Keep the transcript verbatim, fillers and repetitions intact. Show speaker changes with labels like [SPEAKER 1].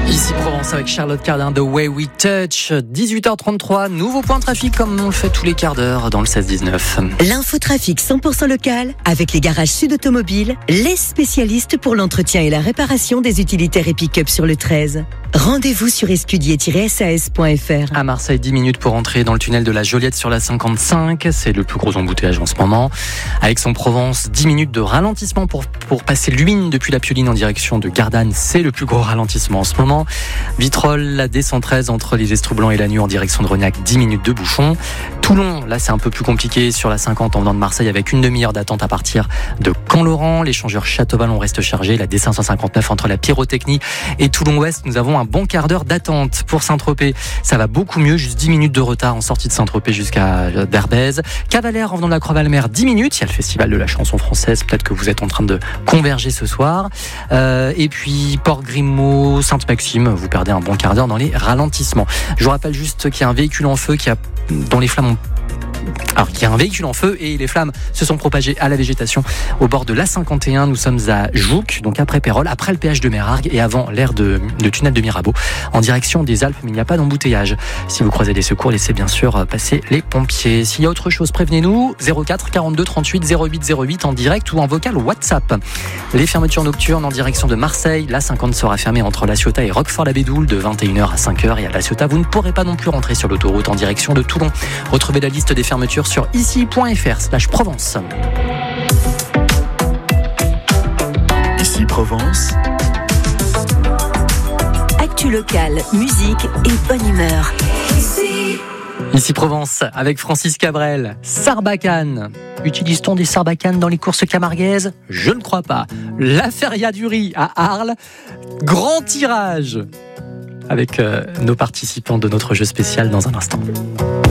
[SPEAKER 1] Ici Provence avec Charlotte Cardin, The Way We Touch. dix-huit heures trente-trois, nouveau point de trafic comme on le fait tous les quarts d'heure dans le seize dix-neuf.
[SPEAKER 2] L'infotrafic cent pour cent local avec les garages Sud Automobile, les spécialistes pour l'entretien et la réparation des utilitaires et pick-up sur le treize. Rendez-vous sur escudier tiret s a s point f r.
[SPEAKER 1] À Marseille, dix minutes pour entrer dans le tunnel de la Joliette sur la cinquante-cinq. C'est le plus gros embouteillage en ce moment. À Aix-en-Provence, dix minutes de ralentissement pour, pour passer Luynes depuis la Pioline en direction de Gardanne. C'est le plus gros ralentissement en ce moment. Vitrolles, la D cent treize entre les Estroux-Blancs et Lannion en direction de Rognac, dix minutes de bouchon. Toulon, là c'est un peu plus compliqué sur la cinquante en venant de Marseille avec une demi-heure d'attente à partir de Camp-Laurent. L'échangeur Château-Vallon reste chargé. La D cinq cent cinquante-neuf entre la Pyrotechnie et Toulon-Ouest, nous avons un bon quart d'heure d'attente. Pour Saint-Tropez, ça va beaucoup mieux, juste dix minutes de retard en sortie de Saint-Tropez jusqu'à Berbèze. Cavalère en venant de la Croix-Valmer, dix minutes. Il y a le festival de la chanson française, peut-être que vous êtes en train de converger ce soir. Euh, et puis Port-Grimaud, Sainte-Maxime, vous perdez un bon quart d'heure dans les ralentissements. Je vous rappelle juste qu'il y a un véhicule en feu qui a, dont les flammes ont Alors qu'il y a un véhicule en feu et les flammes se sont propagées à la végétation au bord de l'A cinquante et un. Nous sommes à Jouques, donc après Pérol, après le péage de Mérargues et avant l'aire de, de tunnel de Mirabeau, en direction des Alpes, mais il n'y a pas d'embouteillage. Si vous croisez des secours, laissez bien sûr passer les pompiers. S'il y a autre chose, prévenez-nous. zéro quatre quarante-deux trente-huit zéro huit zéro huit en direct ou en vocal WhatsApp. Les fermetures nocturnes en direction de Marseille. L'A cinquante sera fermée entre La Ciotat et Roquefort-la-Bédoule de vingt et une heures à cinq heures. Et à La Ciotat, vous ne pourrez pas non plus rentrer sur l'autoroute en direction de Toulon. Retrouvez la liste des fermetures sur ici point f r slash Provence.
[SPEAKER 3] Ici Provence.
[SPEAKER 2] Actu local, musique et bonne humeur.
[SPEAKER 1] Ici. Ici Provence avec Francis Cabrel. Sarbacane. Utilise-t-on des sarbacanes dans les courses camarguaises ? Je ne crois pas. La Feria du riz à Arles. Grand tirage avec euh, nos participants de notre jeu spécial dans un instant.